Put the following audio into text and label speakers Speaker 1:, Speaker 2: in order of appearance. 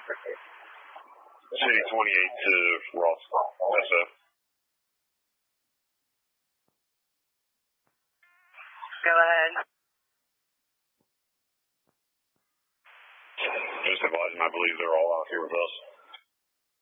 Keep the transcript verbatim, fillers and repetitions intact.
Speaker 1: City twenty-eight to Ross, S F.
Speaker 2: Go ahead.
Speaker 1: Just advising, I believe they're all out here with us.